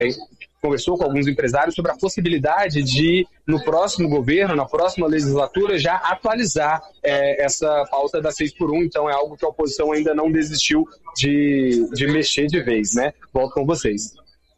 conversou com alguns empresários sobre a possibilidade de, no próximo governo, na próxima legislatura, já atualizar essa pauta da 6x1. Então é algo que a oposição ainda não desistiu de mexer de vez, né? Volto com vocês.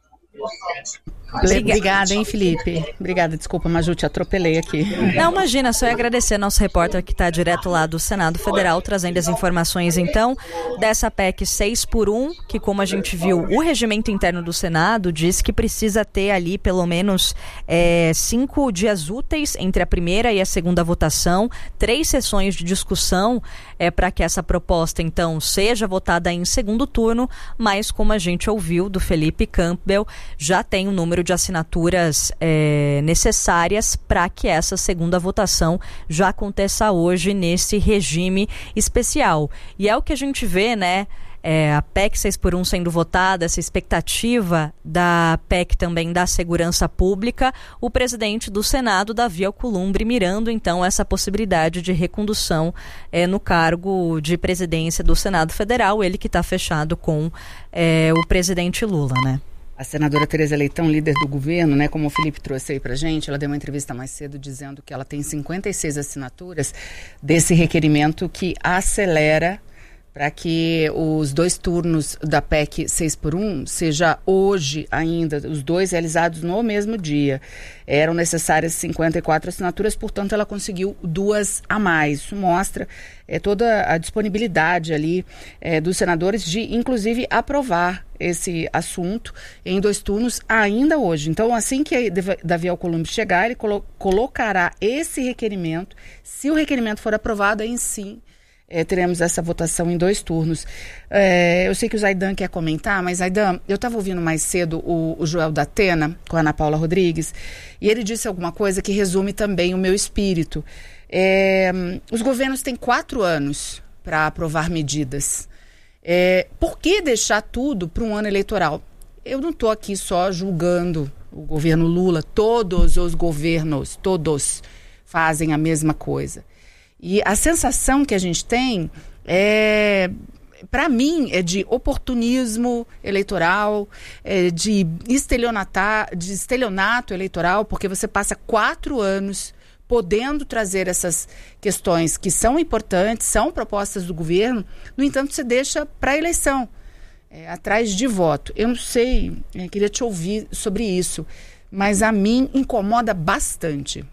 Obrigada, hein, Felipe? Obrigada, desculpa, Maju, te atropelei aqui. Não, imagina, só ia agradecer ao nosso repórter que está direto lá do Senado Federal, trazendo as informações, então, dessa PEC 6x1, que, como a gente viu, o regimento interno do Senado diz que precisa ter ali pelo menos 5 dias úteis entre a primeira e a segunda votação, 3 sessões de discussão para que essa proposta, então, seja votada em segundo turno, mas, como a gente ouviu do Felipe Campbell, já tem um número de assinaturas necessárias para que essa segunda votação já aconteça hoje nesse regime especial. E é o que a gente vê, né? A PEC 6x1 sendo votada, essa expectativa da PEC também da segurança pública, o presidente do Senado, Davi Alcolumbre, mirando então essa possibilidade de recondução no cargo de presidência do Senado Federal, ele que está fechado com o presidente Lula, né? A senadora Tereza Leitão, líder do governo, né, como o Felipe trouxe aí pra gente, ela deu uma entrevista mais cedo dizendo que ela tem 56 assinaturas desse requerimento que acelera para que os 2 turnos da PEC 6x1 seja hoje ainda, os 2 realizados no mesmo dia. Eram necessárias 54 assinaturas, portanto ela conseguiu 2 a mais. Isso mostra toda a disponibilidade ali dos senadores de, inclusive, aprovar esse assunto em 2 turnos ainda hoje. Então, assim que Davi Alcolumbre chegar, ele colocará esse requerimento. Se o requerimento for aprovado, aí sim teremos essa votação em 2 turnos. Eu sei que o Zaidan quer comentar, mas Zaidan, eu estava ouvindo mais cedo o Joel da Atena, com a Ana Paula Rodrigues, e ele disse alguma coisa que resume também o meu espírito. Os governos têm 4 anos para aprovar medidas. Por que deixar tudo para um ano eleitoral? Eu não estou aqui só julgando o governo Lula, todos os governos, todos fazem a mesma coisa. E a sensação que a gente tem para mim, é de oportunismo eleitoral, de estelionato eleitoral, porque você passa 4 anos podendo trazer essas questões que são importantes, são propostas do governo, no entanto, você deixa para a eleição, atrás de voto. Eu não sei, queria te ouvir sobre isso, mas a mim incomoda bastante.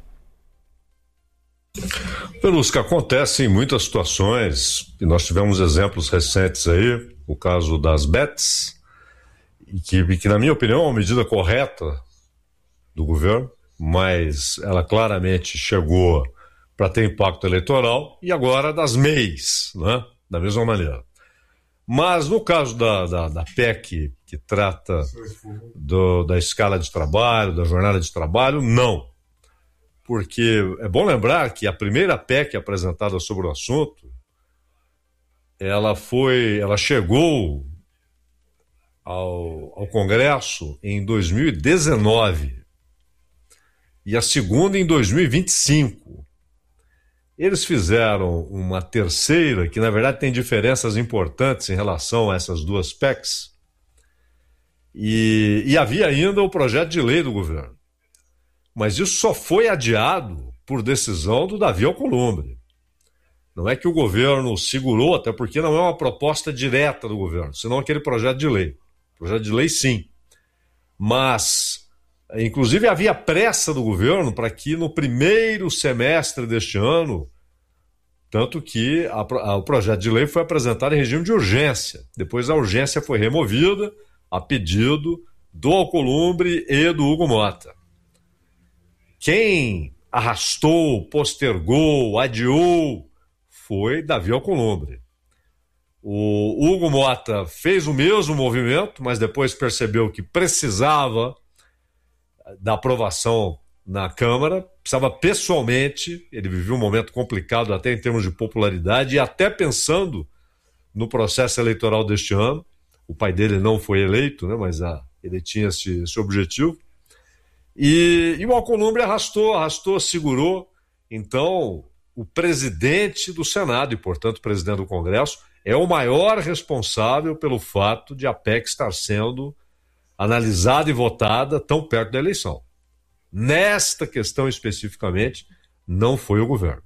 Pelos que acontece em muitas situações, e nós tivemos exemplos recentes aí, o caso das bets, que na minha opinião é uma medida correta do governo, mas ela claramente chegou para ter impacto eleitoral, e agora das MEIs, né? Da mesma maneira. Mas no caso da PEC, que trata da escala de trabalho, da jornada de trabalho, não. Porque é bom lembrar que a primeira PEC apresentada sobre o assunto, ela chegou ao Congresso em 2019 e a segunda em 2025. Eles fizeram uma terceira, que na verdade tem diferenças importantes em relação a essas 2 PECs, e havia ainda o projeto de lei do governo. Mas isso só foi adiado por decisão do Davi Alcolumbre. Não é que o governo segurou, até porque não é uma proposta direta do governo, senão aquele projeto de lei. Projeto de lei, sim. Mas, inclusive, havia pressa do governo para que no primeiro semestre deste ano, tanto que o projeto de lei foi apresentado em regime de urgência. Depois a urgência foi removida a pedido do Alcolumbre e do Hugo Mota. Quem arrastou, postergou, adiou foi Davi Alcolumbre. O Hugo Mota fez o mesmo movimento, mas depois percebeu que precisava da aprovação na Câmara, precisava pessoalmente, ele viveu um momento complicado até em termos de popularidade, e até pensando no processo eleitoral deste ano. O pai dele não foi eleito, né, mas ele tinha esse objetivo. E o Alcolumbre arrastou, segurou. Então, o presidente do Senado, e portanto o presidente do Congresso, é o maior responsável pelo fato de a PEC estar sendo analisada e votada tão perto da eleição. Nesta questão especificamente, não foi o governo.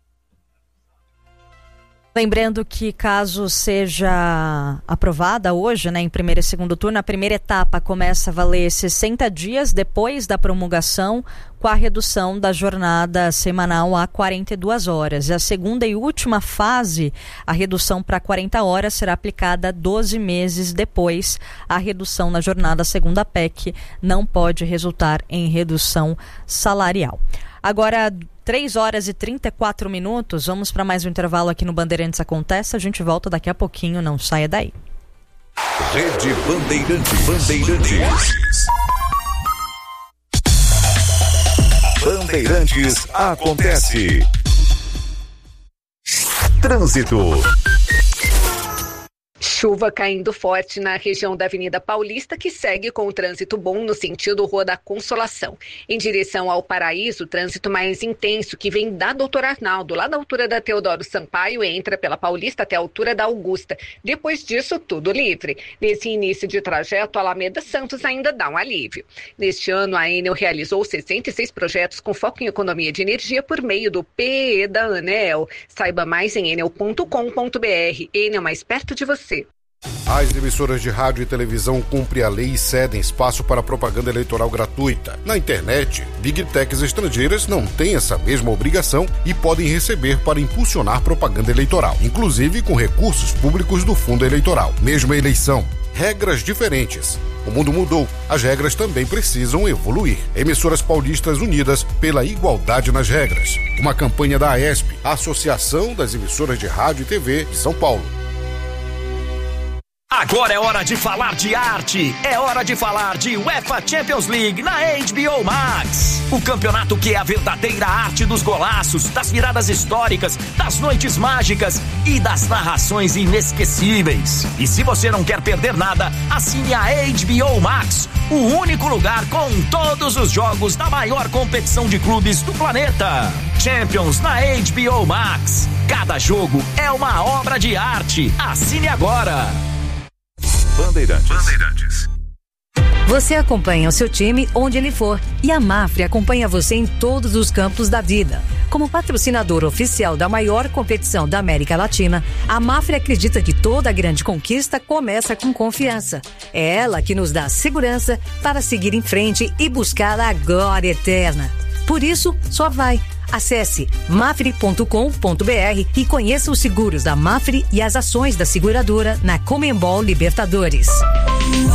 Lembrando que caso seja aprovada hoje, né, em primeiro e segundo turno, a primeira etapa começa a valer 60 dias depois da promulgação, com a redução da jornada semanal a 42 horas. E a segunda e última fase, a redução para 40 horas, será aplicada 12 meses depois. A redução na jornada segundo a PEC não pode resultar em redução salarial. Agora, 3 horas e 34 minutos, vamos para mais um intervalo aqui no Bandeirantes Acontece. A gente volta daqui a pouquinho, não saia daí. Rede Bandeirantes. Bandeirantes Acontece. Trânsito. Chuva caindo forte na região da Avenida Paulista, que segue com o trânsito bom no sentido Rua da Consolação. Em direção ao Paraíso, trânsito mais intenso, que vem da Doutor Arnaldo, lá da altura da Teodoro Sampaio, entra pela Paulista até a altura da Augusta. Depois disso, tudo livre. Nesse início de trajeto, a Alameda Santos ainda dá um alívio. Neste ano, a Enel realizou 66 projetos com foco em economia de energia por meio do PE da ANEEL. Saiba mais em enel.com.br. Enel, mais perto de você. As emissoras de rádio e televisão cumprem a lei e cedem espaço para propaganda eleitoral gratuita. Na internet, Big Techs estrangeiras não têm essa mesma obrigação e podem receber para impulsionar propaganda eleitoral, inclusive com recursos públicos do fundo eleitoral. Mesma eleição, regras diferentes. O mundo mudou, as regras também precisam evoluir. Emissoras paulistas unidas pela igualdade nas regras. Uma campanha da AESP, a Associação das Emissoras de Rádio e TV de São Paulo. Agora é hora de falar de arte, é hora de falar de UEFA Champions League na HBO Max. O campeonato que é a verdadeira arte dos golaços, das viradas históricas, das noites mágicas e das narrações inesquecíveis. E se você não quer perder nada, assine a HBO Max, o único lugar com todos os jogos da maior competição de clubes do planeta. Champions na HBO Max. Cada jogo é uma obra de arte. Assine agora. Bandeirantes. Você acompanha o seu time onde ele for e a Mafre acompanha você em todos os campos da vida. Como patrocinador oficial da maior competição da América Latina, a Mafre acredita que toda grande conquista começa com confiança. É ela que nos dá segurança para seguir em frente e buscar a glória eterna. Por isso, só vai. Acesse mafre.com.br e conheça os seguros da Mafre e as ações da seguradora na Conmebol Libertadores.